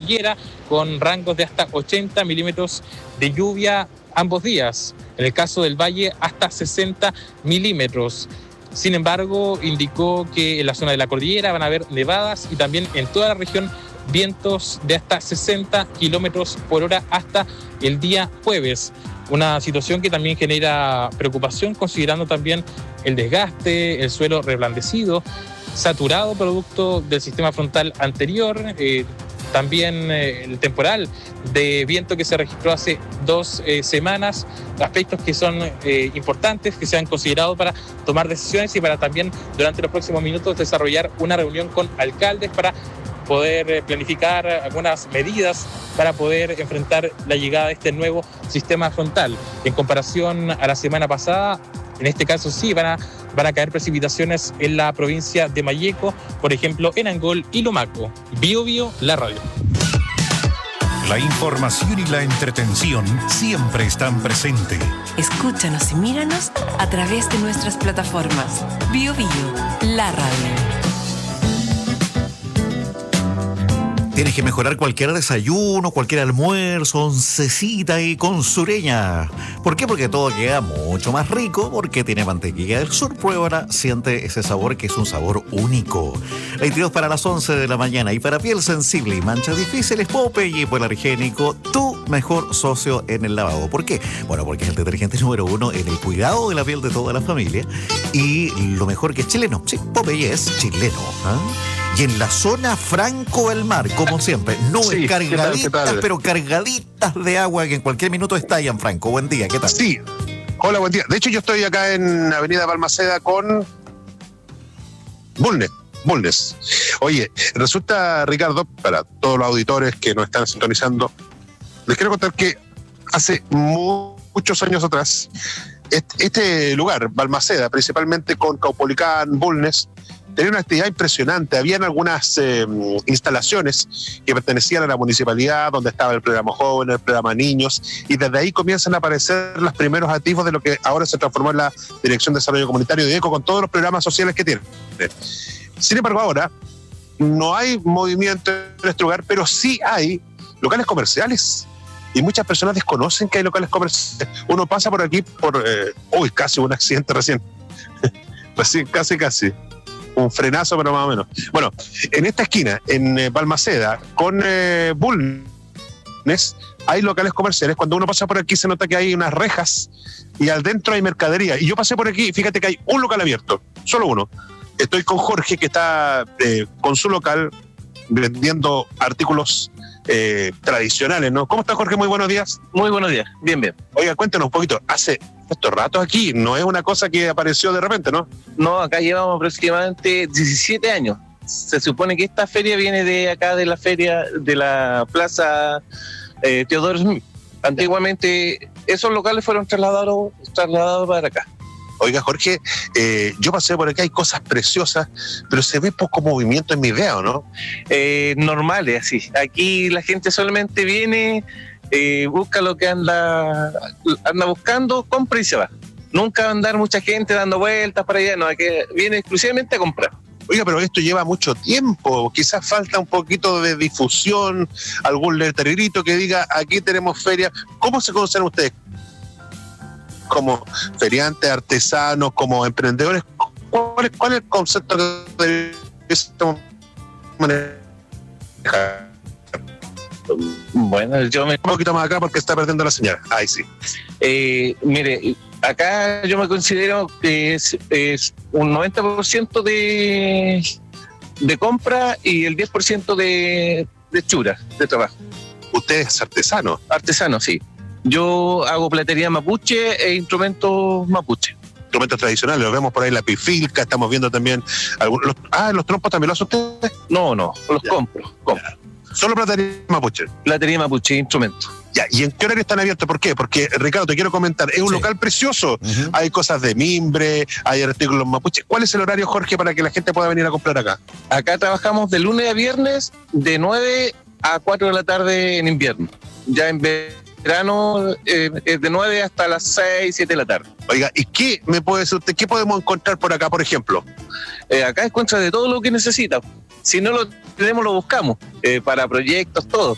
cordillera, con rangos de hasta 80 milímetros de lluvia ambos días. En el caso del valle, hasta 60 milímetros. Sin embargo, indicó que en la zona de la cordillera van a haber nevadas y también en toda la región vientos de hasta 60 kilómetros por hora hasta el día jueves. Una situación que también genera preocupación, considerando también el desgaste, el suelo reblandecido, saturado producto del sistema frontal anterior, también el temporal de viento que se registró hace 2 semanas, aspectos que son importantes, que se han considerado para tomar decisiones y para también durante los próximos minutos desarrollar una reunión con alcaldes para poder planificar algunas medidas para poder enfrentar la llegada de este nuevo sistema frontal. En comparación a la semana pasada, en este caso sí van a caer precipitaciones en la provincia de Malleco, por ejemplo en Angol y Lumaco. Bio Bio, la radio. La información y la entretención siempre están presentes. Escúchanos y míranos a través de nuestras plataformas. Bio Bio, la radio. Tienes que mejorar cualquier desayuno, cualquier almuerzo, oncecita y con Sureña. ¿Por qué? Porque todo queda mucho más rico, porque tiene mantequilla del sur. Pruébala, siente ese sabor que es un sabor único. 22 para las 11 de la mañana. Y para piel sensible y manchas difíciles, Popeye Hipoalergénico, tu mejor socio en el lavado. ¿Por qué? Bueno, porque es el detergente número 1 en el cuidado de la piel de toda la familia. Y lo mejor que es chileno. Sí, Popeye es chileno. Y en la zona Franco del Mar, como siempre, Sí, cargaditas, ¿qué tal? pero cargaditas de agua que en cualquier minuto estallan, Franco. Buen día, ¿qué tal? Sí, hola, buen día. De hecho, yo estoy acá en Avenida Balmaceda con Bulnes. Oye, resulta, Ricardo, para todos los auditores que nos están sintonizando, les quiero contar que hace muchos años atrás, este lugar, Balmaceda, principalmente con Caupolicán, Bulnes, tenía una actividad impresionante. Habían algunas instalaciones que pertenecían a la municipalidad, donde estaba el programa Jóvenes, el programa Niños, y desde ahí comienzan a aparecer los primeros activos de lo que ahora se transformó en la Dirección de Desarrollo Comunitario de ECO, con todos los programas sociales que tiene. Sin embargo, ahora no hay movimiento en este lugar, pero sí hay locales comerciales. Y muchas personas desconocen que hay locales comerciales. Uno pasa por aquí casi un accidente recién. Casi. Un frenazo, pero más o menos. Bueno, en esta esquina, en Balmaceda, con Bulnes, hay locales comerciales. Cuando uno pasa por aquí se nota que hay unas rejas y al dentro hay mercadería. Y yo pasé por aquí, fíjate que hay un local abierto, solo uno. Estoy con Jorge, que está con su local vendiendo artículos tradicionales, ¿no? ¿Cómo está, Jorge? Muy buenos días. Muy buenos días, bien. Oiga, cuéntanos un poquito, hace estos ratos aquí, no es una cosa que apareció de repente, ¿no? No, acá llevamos aproximadamente 17 años. Se supone que esta feria viene de acá, de la feria de la Plaza Teodoro Smith. Antiguamente esos locales fueron trasladados para acá. Oiga, Jorge, yo pasé por acá, hay cosas preciosas, pero se ve poco movimiento en mi video, ¿no? Normales, así. Aquí la gente solamente viene, busca lo que anda buscando, compra y se va. Nunca va a andar mucha gente dando vueltas para allá, no, aquí viene exclusivamente a comprar. Oiga, pero esto lleva mucho tiempo, quizás falta un poquito de difusión, algún letrerito que diga, aquí tenemos feria. ¿Cómo se conocen ustedes? Como feriantes, artesanos, como emprendedores, ¿cuál es el concepto de esta manera? Bueno, yo me... Un poquito más acá porque está perdiendo la señal. Ahí sí. Mire, acá yo me considero que es un 90% de compra y el 10% de chura, de trabajo. ¿Usted es artesano? Artesano, sí. Yo hago platería mapuche e instrumentos mapuche. Instrumentos tradicionales, los vemos por ahí, la pifilca, estamos viendo también algunos. ¿Los trompos también los hace usted? No, los compro. Solo platería mapuche. Platería mapuche, instrumentos. Ya, ¿y en qué horario están abiertos? ¿Por qué? Porque, Ricardo, te quiero comentar, es un local precioso. Uh-huh. Hay cosas de mimbre, hay artículos mapuche. ¿Cuál es el horario, Jorge, para que la gente pueda venir a comprar acá? Acá trabajamos de lunes a viernes, de 9 a 4 de la tarde en invierno. Ya en verano es de 9 hasta las 6, 7 de la tarde. Oiga, ¿y qué me puede decir usted? ¿Qué podemos encontrar por acá, por ejemplo? Acá encuentra de todo lo que necesita. Si no lo tenemos, lo buscamos. Para proyectos, todo.